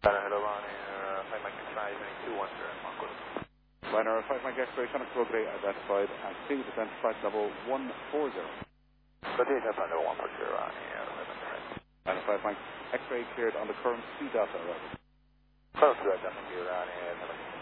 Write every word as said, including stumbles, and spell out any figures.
hello, Ryanair, five Mike X-ray, two one zero, Marco. Ryanair five Mike X-ray, Connect Rugby identified and C descent flight level one four zero. Good day, flight level one four zero, Ryanair, five Mike X-ray. Ryanair five Mike X-ray cleared on the current C data level. Close to that, thank you, Ryanair, five Mike